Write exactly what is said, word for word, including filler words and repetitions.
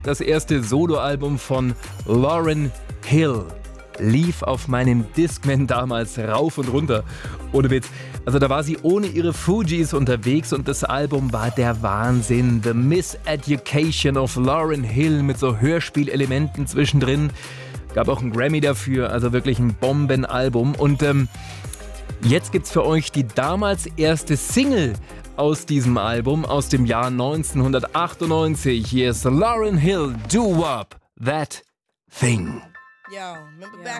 Das erste Soloalbum von Lauryn Hill lief auf meinem Discman damals rauf und runter. Ohne Witz. Also da war sie ohne ihre Fugees unterwegs und das Album war der Wahnsinn. The Miseducation of Lauryn Hill mit so Hörspielelementen zwischendrin. Gab auch einen Grammy dafür, also wirklich ein Bombenalbum. Und ähm, jetzt gibt's für euch die damals erste Single aus diesem Album aus dem Jahr neunzehnhundertachtundneunzig. Hier ist Lauryn Hill, Do Wop, That Thing. Yo, remember back